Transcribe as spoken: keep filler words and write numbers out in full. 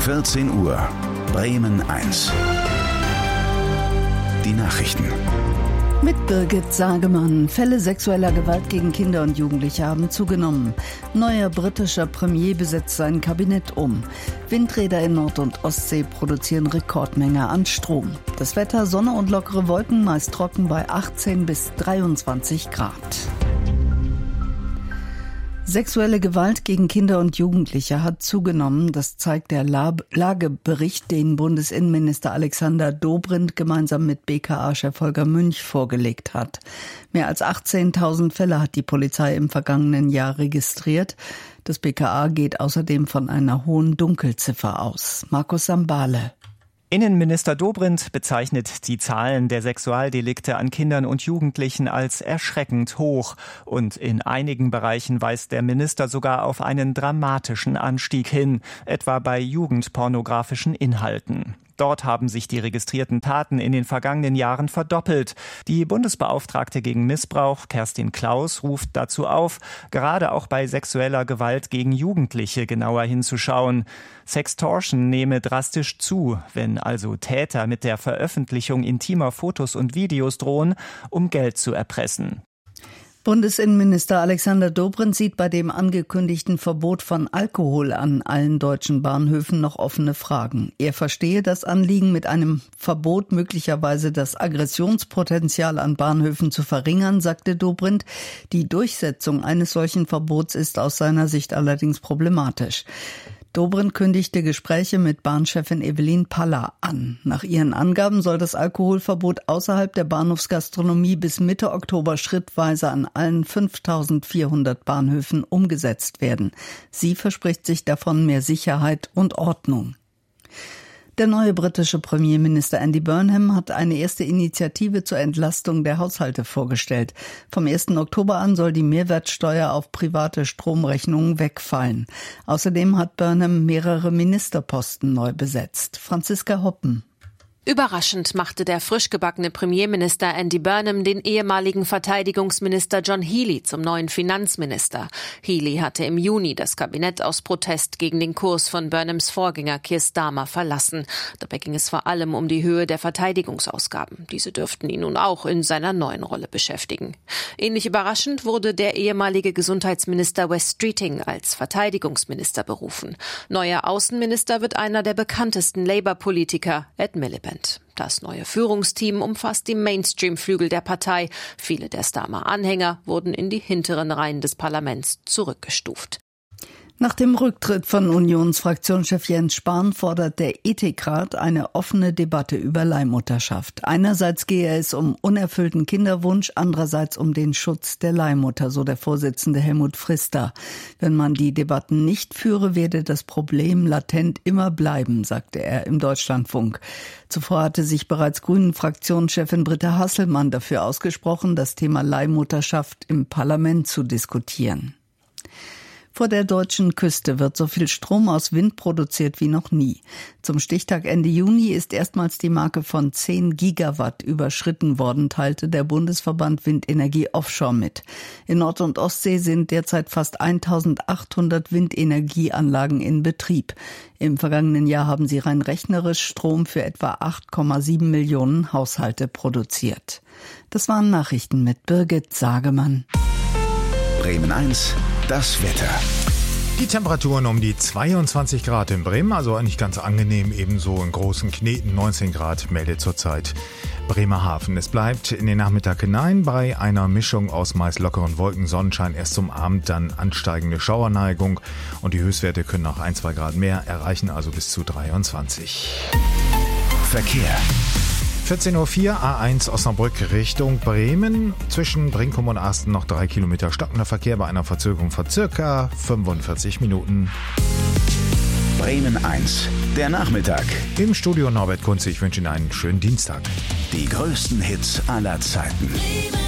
vierzehn Uhr, Bremen eins. Die Nachrichten. Mit Birgit Sagemann. Fälle sexueller Gewalt gegen Kinder und Jugendliche haben zugenommen. Neuer britischer Premier besetzt sein Kabinett um. Windräder in Nord- und Ostsee produzieren Rekordmenge an Strom. Das Wetter: Sonne und lockere Wolken, meist trocken bei achtzehn bis dreiundzwanzig Grad. Sexuelle Gewalt gegen Kinder und Jugendliche hat zugenommen. Das zeigt der Lagebericht, den Bundesinnenminister Alexander Dobrindt gemeinsam mit B K A-Chef Holger Münch vorgelegt hat. Mehr als achtzehntausend Fälle hat die Polizei im vergangenen Jahr registriert. Das B K A geht außerdem von einer hohen Dunkelziffer aus. Markus Sambale. Innenminister Dobrindt bezeichnet die Zahlen der Sexualdelikte an Kindern und Jugendlichen als erschreckend hoch. Und in einigen Bereichen weist der Minister sogar auf einen dramatischen Anstieg hin, etwa bei jugendpornografischen Inhalten. Dort haben sich die registrierten Taten in den vergangenen Jahren verdoppelt. Die Bundesbeauftragte gegen Missbrauch, Kerstin Klaus, ruft dazu auf, gerade auch bei sexueller Gewalt gegen Jugendliche genauer hinzuschauen. Sextortion nehme drastisch zu, wenn also Täter mit der Veröffentlichung intimer Fotos und Videos drohen, um Geld zu erpressen. Bundesinnenminister Alexander Dobrindt sieht bei dem angekündigten Verbot von Alkohol an allen deutschen Bahnhöfen noch offene Fragen. Er verstehe das Anliegen, mit einem Verbot möglicherweise das Aggressionspotenzial an Bahnhöfen zu verringern, sagte Dobrindt. Die Durchsetzung eines solchen Verbots ist aus seiner Sicht allerdings problematisch. Dobrindt kündigte Gespräche mit Bahnchefin Evelyn Paller an. Nach ihren Angaben soll das Alkoholverbot außerhalb der Bahnhofsgastronomie bis Mitte Oktober schrittweise an allen fünftausendvierhundert Bahnhöfen umgesetzt werden. Sie verspricht sich davon mehr Sicherheit und Ordnung. Der neue britische Premierminister Andy Burnham hat eine erste Initiative zur Entlastung der Haushalte vorgestellt. Vom ersten Oktober an soll die Mehrwertsteuer auf private Stromrechnungen wegfallen. Außerdem hat Burnham mehrere Ministerposten neu besetzt. Franziska Hoppen. Überraschend machte der frisch gebackene Premierminister Andy Burnham den ehemaligen Verteidigungsminister John Healey zum neuen Finanzminister. Healey hatte im Juni das Kabinett aus Protest gegen den Kurs von Burnhams Vorgänger Keir Starmer verlassen. Dabei ging es vor allem um die Höhe der Verteidigungsausgaben. Diese dürften ihn nun auch in seiner neuen Rolle beschäftigen. Ähnlich überraschend wurde der ehemalige Gesundheitsminister Wes Streeting als Verteidigungsminister berufen. Neuer Außenminister wird einer der bekanntesten Labour-Politiker, Ed Miliband. Das neue Führungsteam umfasst die Mainstream-Flügel der Partei. Viele der Starmer-Anhänger wurden in die hinteren Reihen des Parlaments zurückgestuft. Nach dem Rücktritt von Unionsfraktionschef Jens Spahn fordert der Ethikrat eine offene Debatte über Leihmutterschaft. Einerseits gehe es um unerfüllten Kinderwunsch, andererseits um den Schutz der Leihmutter, so der Vorsitzende Helmut Frister. Wenn man die Debatten nicht führe, werde das Problem latent immer bleiben, sagte er im Deutschlandfunk. Zuvor hatte sich bereits Grünen-Fraktionschefin Britta Hasselmann dafür ausgesprochen, das Thema Leihmutterschaft im Parlament zu diskutieren. Vor der deutschen Küste wird so viel Strom aus Wind produziert wie noch nie. Zum Stichtag Ende Juni ist erstmals die Marke von zehn Gigawatt überschritten worden, teilte der Bundesverband Windenergie Offshore mit. In Nord- und Ostsee sind derzeit fast eintausendachthundert Windenergieanlagen in Betrieb. Im vergangenen Jahr haben sie rein rechnerisch Strom für etwa acht Komma sieben Millionen Haushalte produziert. Das waren Nachrichten mit Birgit Sagemann. Bremen eins, das Wetter. Die Temperaturen um die zweiundzwanzig Grad in Bremen, also eigentlich ganz angenehm, ebenso in Großen Kneten neunzehn Grad meldet zurzeit Bremerhaven. Es bleibt in den Nachmittag hinein bei einer Mischung aus meist lockeren Wolken, Sonnenschein, erst zum Abend dann ansteigende Schauerneigung und die Höchstwerte können auch ein, zwei Grad mehr erreichen, also bis zu dreiundzwanzig. Verkehr. vierzehn Uhr vier, A eins Osnabrück Richtung Bremen. Zwischen Brinkum und Asten noch drei Kilometer stockender Verkehr bei einer Verzögerung von circa fünfundvierzig Minuten. Bremen eins, der Nachmittag. Im Studio Norbert Kunze, ich wünsche Ihnen einen schönen Dienstag. Die größten Hits aller Zeiten.